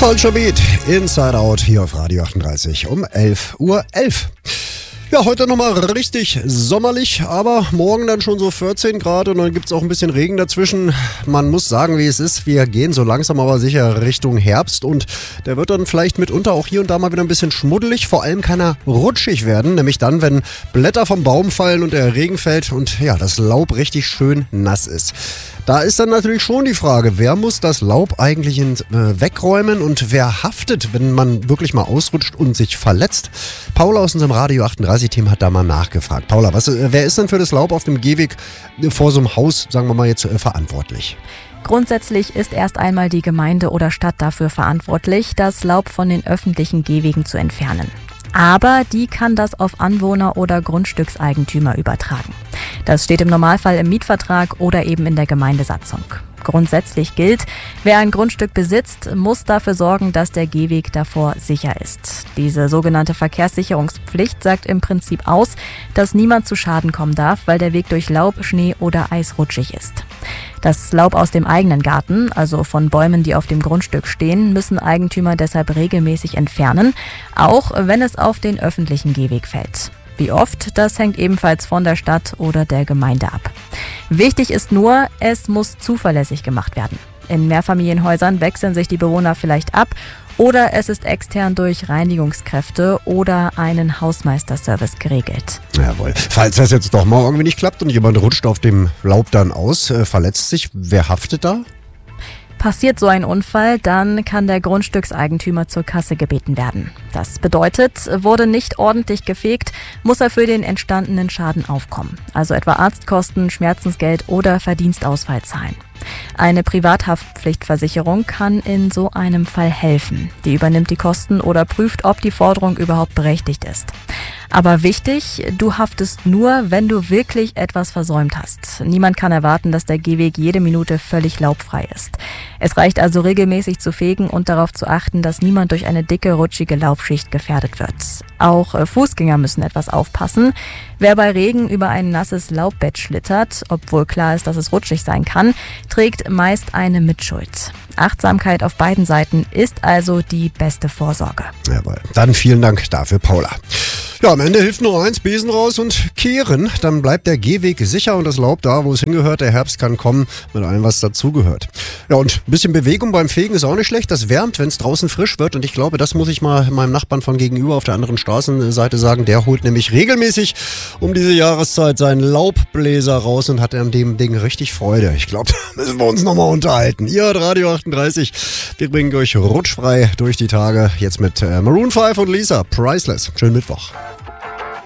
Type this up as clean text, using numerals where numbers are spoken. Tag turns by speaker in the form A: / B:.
A: Culture Beat, Inside Out hier auf Radio 38 um 11:11 Uhr. Ja, heute nochmal richtig sommerlich, aber morgen dann schon so 14 Grad und dann gibt es auch ein bisschen Regen dazwischen. Man muss sagen, wie es ist, wir gehen so langsam aber sicher Richtung Herbst und der wird dann vielleicht mitunter auch hier und da mal wieder ein bisschen schmuddelig. Vor allem kann er rutschig werden, nämlich dann, wenn Blätter vom Baum fallen und der Regen fällt und ja, das Laub richtig schön nass ist. Da ist dann natürlich schon die Frage, wer muss das Laub eigentlich wegräumen und wer haftet, wenn man wirklich mal ausrutscht und sich verletzt? Paula aus unserem Radio 38-Team hat da mal nachgefragt. Paula, wer ist denn für das Laub auf dem Gehweg vor so einem Haus, sagen wir mal jetzt, verantwortlich?
B: Grundsätzlich ist erst einmal die Gemeinde oder Stadt dafür verantwortlich, das Laub von den öffentlichen Gehwegen zu entfernen. Aber die kann das auf Anwohner oder Grundstückseigentümer übertragen. Das steht im Normalfall im Mietvertrag oder eben in der Gemeindesatzung. Grundsätzlich gilt, wer ein Grundstück besitzt, muss dafür sorgen, dass der Gehweg davor sicher ist. Diese sogenannte Verkehrssicherungspflicht sagt im Prinzip aus, dass niemand zu Schaden kommen darf, weil der Weg durch Laub, Schnee oder Eis rutschig ist. Das Laub aus dem eigenen Garten, also von Bäumen, die auf dem Grundstück stehen, müssen Eigentümer deshalb regelmäßig entfernen, auch wenn es auf den öffentlichen Gehweg fällt. Wie oft, das hängt ebenfalls von der Stadt oder der Gemeinde ab. Wichtig ist nur, es muss zuverlässig gemacht werden. In Mehrfamilienhäusern wechseln sich die Bewohner vielleicht ab oder es ist extern durch Reinigungskräfte oder einen Hausmeisterservice geregelt.
A: Jawohl. Falls das jetzt doch mal irgendwie nicht klappt und jemand rutscht auf dem Laub dann aus, verletzt sich, wer haftet da?
B: Passiert so ein Unfall, dann kann der Grundstückseigentümer zur Kasse gebeten werden. Das bedeutet, wurde nicht ordentlich gefegt, muss er für den entstandenen Schaden aufkommen. Also etwa Arztkosten, Schmerzensgeld oder Verdienstausfall zahlen. Eine Privathaftpflichtversicherung kann in so einem Fall helfen. Die übernimmt die Kosten oder prüft, ob die Forderung überhaupt berechtigt ist. Aber wichtig, du haftest nur, wenn du wirklich etwas versäumt hast. Niemand kann erwarten, dass der Gehweg jede Minute völlig laubfrei ist. Es reicht also regelmäßig zu fegen und darauf zu achten, dass niemand durch eine dicke, rutschige Laubschicht gefährdet wird. Auch Fußgänger müssen etwas aufpassen. Wer bei Regen über ein nasses Laubbett schlittert, obwohl klar ist, dass es rutschig sein kann, trägt meist eine Mitschuld. Achtsamkeit auf beiden Seiten ist also die beste Vorsorge.
A: Jawohl. Dann vielen Dank dafür, Paula. Ja, am Ende hilft nur eins, Besen raus und kehren. Dann bleibt der Gehweg sicher und das Laub da, wo es hingehört. Der Herbst kann kommen mit allem, was dazugehört. Ja, und ein bisschen Bewegung beim Fegen ist auch nicht schlecht. Das wärmt, wenn es draußen frisch wird. Und ich glaube, das muss ich mal meinem Nachbarn von gegenüber auf der anderen Straßenseite sagen. Der holt nämlich regelmäßig um diese Jahreszeit seinen Laubbläser raus und hat an dem Ding richtig Freude. Ich glaube, da müssen wir uns nochmal unterhalten. Ihr hört Radio 38. Wir bringen euch rutschfrei durch die Tage. Jetzt mit Maroon 5 und Lisa. Priceless. Schönen Mittwoch.